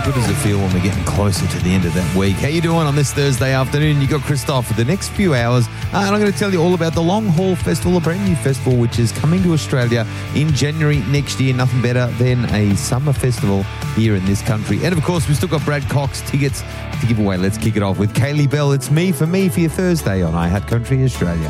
good does it feel when we're getting closer to the end of that week? How you doing on this Thursday afternoon? You got Christoph for the next few hours, and I'm going to tell you all about the Long Haul Festival, a brand new festival which is coming to Australia in January next year. Nothing better than a summer festival here in this country. And of course, we've still got Brad Cox tickets to give away. Let's kick it off with Kaylee Bell. It's Me for your Thursday on iHeart Country Australia.